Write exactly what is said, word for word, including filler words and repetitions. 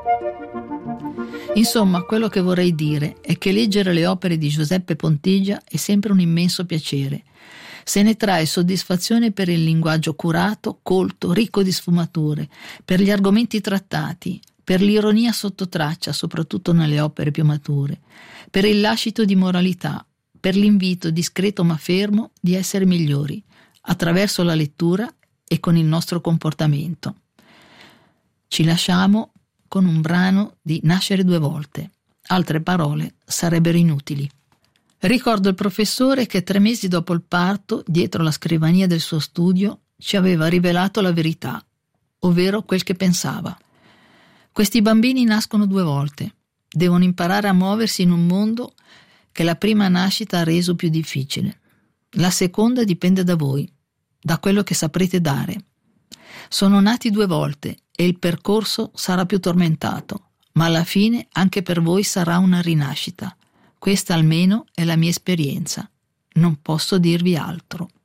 Insomma, quello che vorrei dire è che leggere le opere di Giuseppe Pontigia è sempre un immenso piacere. Se ne trae soddisfazione per il linguaggio curato, colto, ricco di sfumature, per gli argomenti trattati, per l'ironia sotto traccia, soprattutto nelle opere più mature, per il lascito di moralità, per l'invito discreto ma fermo di essere migliori, attraverso la lettura e con il nostro comportamento. Ci lasciamo con un brano di Nascere due volte. Altre parole sarebbero inutili. Ricordo il professore che tre mesi dopo il parto, dietro la scrivania del suo studio, ci aveva rivelato la verità, ovvero quel che pensava. Questi bambini nascono due volte, devono imparare a muoversi in un mondo che la prima nascita ha reso più difficile. La seconda dipende da voi, da quello che saprete dare. Sono nati due volte e il percorso sarà più tormentato, ma alla fine anche per voi sarà una rinascita. Questa almeno è la mia esperienza. Non posso dirvi altro.